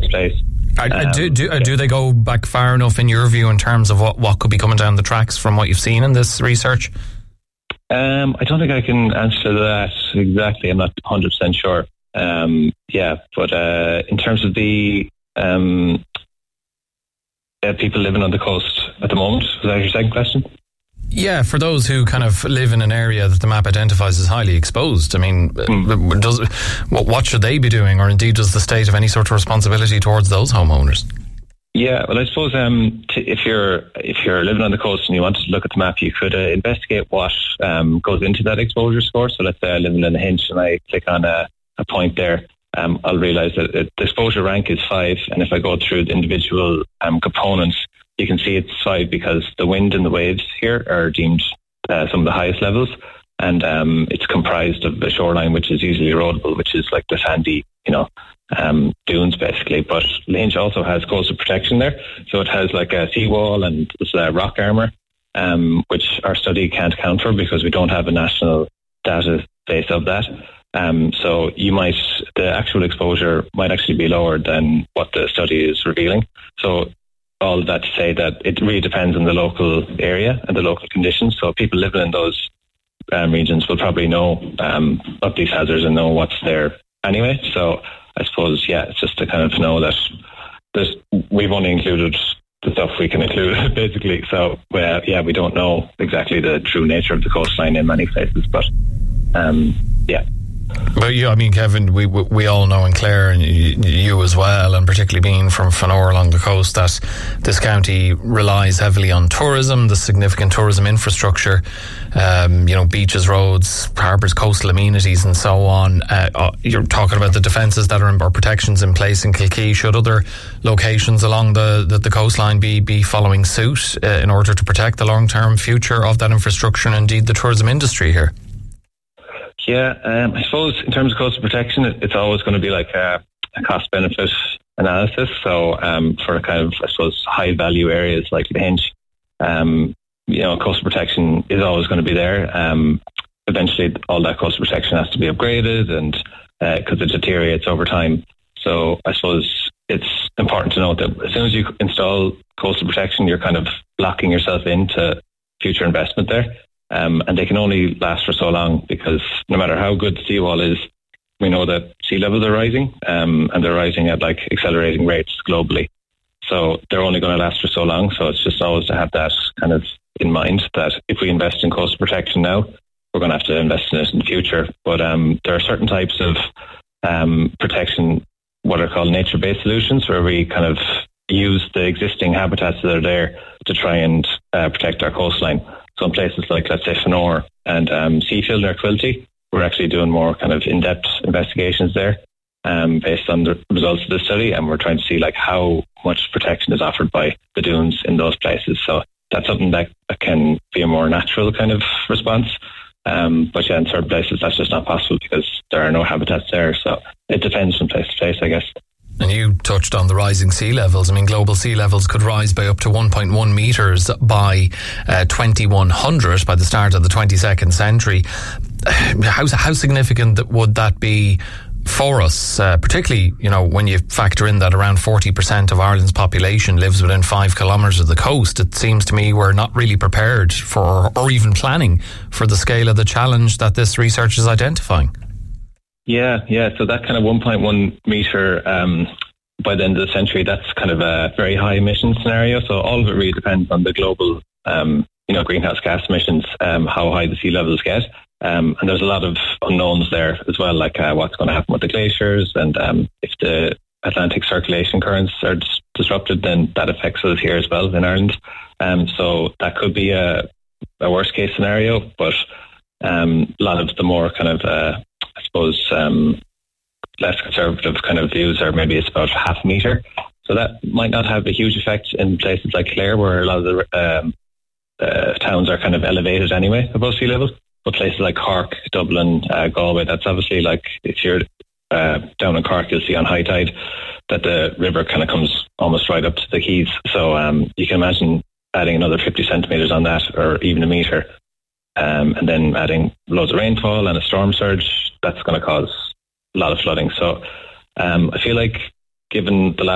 takes place. Do they go back far enough in your view in terms of what could be coming down the tracks from what you've seen in this research? I don't think I can answer that exactly. I'm not 100% sure. But in terms of the people living on the coast at the moment, was that your second question? Yeah, for those who kind of live in an area that the map identifies as highly exposed, I mean, what should they be doing, or indeed does the state have any sort of responsibility towards those homeowners? Yeah, well, I suppose if you're living on the coast and you want to look at the map, you could investigate what goes into that exposure score. So let's say I live in Hinch and I click on a point there, I'll realise that the exposure rank is 5, and if I go through the individual components, you can see it's 5 because the wind and the waves here are deemed some of the highest levels, and it's comprised of the shoreline, which is easily erodible, which is like the sandy, dunes basically. But Lahinch also has coastal protection there, so it has like a seawall and rock armour, which our study can't account for because we don't have a national database of that. So the actual exposure might actually be lower than what the study is revealing. So all of that to say that it really depends on the local area and the local conditions. So people living in those regions will probably know of these hazards and know what's there anyway. So I suppose, it's just to kind of know that we've only included the stuff we can include, basically. So, we don't know exactly the true nature of the coastline in many places, but But I mean, Kevin, we all know, and Claire, and you as well, and particularly being from Fanor along the coast, that this county relies heavily on tourism, the significant tourism infrastructure, beaches, roads, harbours, coastal amenities, and so on. You're talking about the defences that are or protections in place in Kilkee. Should other locations along the coastline be following suit in order to protect the long-term future of that infrastructure and indeed the tourism industry here? Yeah, I suppose in terms of coastal protection, it's always going to be like a cost-benefit analysis. So for kind of, I suppose, high-value areas like the Hinch, coastal protection is always going to be there. Eventually, all that coastal protection has to be upgraded, and because it deteriorates over time. So I suppose it's important to note that as soon as you install coastal protection, you're kind of locking yourself into future investment there. And they can only last for so long because no matter how good the seawall is, we know that sea levels are rising, and they're rising at like accelerating rates globally. So they're only going to last for so long. So it's just always to have that kind of in mind that if we invest in coastal protection now, we're going to have to invest in it in the future. But there are certain types of protection, what are called nature-based solutions, where we kind of use the existing habitats that are there to try and protect our coastline. So in places like, let's say, Fanor and Seafield or Quilty, we're actually doing more kind of in-depth investigations there based on the results of the study, and we're trying to see like how much protection is offered by the dunes in those places. So that's something that can be a more natural kind of response. But in certain places that's just not possible because there are no habitats there. So it depends from place to place, I guess. And you touched on the rising sea levels. I mean, global sea levels could rise by up to 1.1 metres by 2100 by the start of the 22nd century. How significant would that be for us, particularly, when you factor in that around 40% of Ireland's population lives within 5 kilometres of the coast? It seems to me we're not really prepared for or even planning for the scale of the challenge that this research is identifying. Yeah. So that kind of 1.1 metre by the end of the century, that's kind of a very high emission scenario. So all of it really depends on the global, greenhouse gas emissions, how high the sea levels get. And there's a lot of unknowns there as well, like what's going to happen with the glaciers, and if the Atlantic circulation currents are disrupted, then that affects us here as well in Ireland. So that could be a worst case scenario, but a lot of the more kind of I suppose less conservative kind of views are maybe it's about half a metre. So that might not have a huge effect in places like Clare, where a lot of the towns are kind of elevated anyway above sea level. But places like Cork, Dublin, Galway, that's obviously like if you're down in Cork, you'll see on high tide that the river kind of comes almost right up to the quays. So you can imagine adding another 50 centimetres on that, or even a metre, and then adding loads of rainfall and a storm surge, that's going to cause a lot of flooding. So I feel like given the